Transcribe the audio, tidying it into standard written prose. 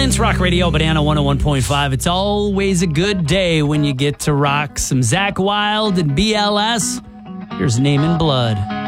Violence, Rock Radio, Banana 101.5. It's always a good day when you get to rock some Zakk Wylde and BLS. Here's Name in Blood.